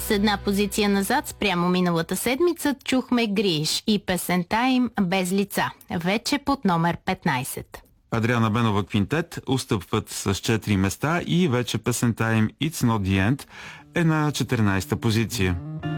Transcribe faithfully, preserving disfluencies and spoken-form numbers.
С една позиция назад спрямо миналата седмица чухме Гриш и песента им Без лица, вече под номер петнайсет. Адриана Бенова Квинтет устъпват с четири места и вече песента им It's Not The End е на четиринайсета позиция.